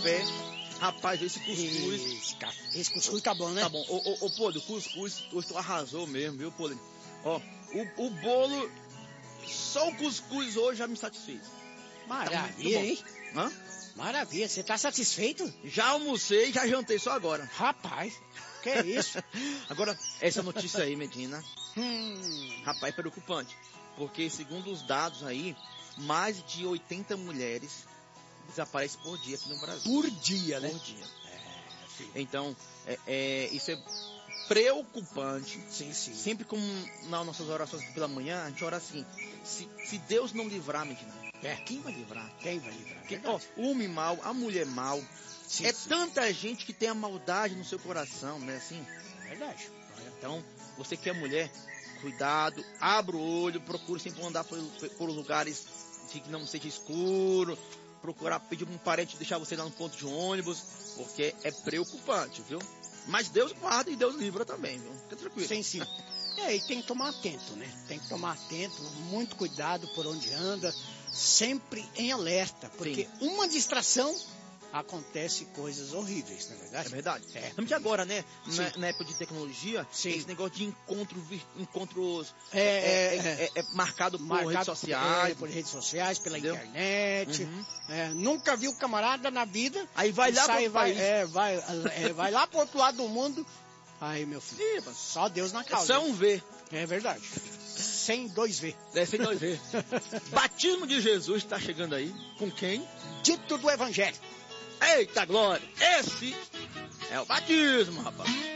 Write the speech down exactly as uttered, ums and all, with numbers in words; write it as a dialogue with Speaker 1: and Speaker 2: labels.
Speaker 1: café. Rapaz, esse cuscuz...
Speaker 2: Esse, ca- esse cuscuz tá bom, né?
Speaker 1: Tá bom. Ô, ô, ô Podre, o cuscuz, hoje tu arrasou mesmo, viu, Podre? Ó, o, o bolo, só o cuscuz hoje já me satisfez.
Speaker 2: Maravilha,
Speaker 1: Tá
Speaker 2: hein?
Speaker 1: Hã?
Speaker 2: Maravilha. Você tá satisfeito?
Speaker 1: Já almocei, já jantei só agora.
Speaker 2: Rapaz, que é isso?
Speaker 1: Agora, essa notícia aí, Medina,
Speaker 2: hum,
Speaker 1: rapaz, é preocupante. Porque, segundo os dados aí, mais de oitenta mulheres desaparecem por dia aqui no Brasil.
Speaker 2: por dia, né?
Speaker 1: Por dia.
Speaker 2: É, filho.
Speaker 1: Então, é, é, isso é preocupante.
Speaker 2: Sim, sim.
Speaker 1: Sempre como nas nossas orações aqui pela manhã, a gente ora assim, se, se Deus não livrar, Medina,
Speaker 2: É.
Speaker 1: quem vai livrar?
Speaker 2: Quem vai livrar?
Speaker 1: Porque,
Speaker 2: Verdade.
Speaker 1: ó, o homem mal, a mulher mal,
Speaker 2: Sim,
Speaker 1: é
Speaker 2: sim.
Speaker 1: tanta gente que tem a maldade no seu coração, né, assim?
Speaker 2: Verdade.
Speaker 1: Então, você que é mulher, cuidado, abra o olho, procure sempre andar por, por lugares que não seja escuro, procurar pedir para um parente deixar você lá no ponto de ônibus, porque é preocupante, viu? Mas Deus guarda e Deus livra também, viu? Fica tranquilo.
Speaker 2: Sim, sim. É, e tem que tomar atento, né? Tem que tomar atento, muito cuidado por onde anda, sempre em alerta, porque
Speaker 1: Sim.
Speaker 2: uma distração acontece coisas horríveis, não é verdade?
Speaker 1: É verdade.
Speaker 2: É.
Speaker 1: Principalmente agora, né?
Speaker 2: Sim.
Speaker 1: Na, na época de tecnologia,
Speaker 2: Sim.
Speaker 1: esse negócio de encontro, vir- encontros
Speaker 2: É,
Speaker 1: é,
Speaker 2: é,
Speaker 1: é- é- é marcado por
Speaker 2: Marcado
Speaker 1: redes
Speaker 2: por-
Speaker 1: sociais.
Speaker 2: é, por redes sociais, pela
Speaker 1: Entendeu?
Speaker 2: internet.
Speaker 1: Uhum.
Speaker 2: É, nunca viu camarada na vida.
Speaker 1: Aí vai
Speaker 2: e
Speaker 1: lá
Speaker 2: sai,
Speaker 1: pro
Speaker 2: vai,
Speaker 1: país.
Speaker 2: é, vai, é, vai lá pro outro lado do mundo. Aí, meu filho,
Speaker 1: Ih, mano,
Speaker 2: só Deus na
Speaker 1: é
Speaker 2: causa.
Speaker 1: só um V.
Speaker 2: É verdade. Sem dois V.
Speaker 1: É, sem dois V. Batismo de Jesus está chegando aí. Com quem?
Speaker 2: Dito do Evangelho.
Speaker 1: Eita glória! Esse é o batismo, rapaz.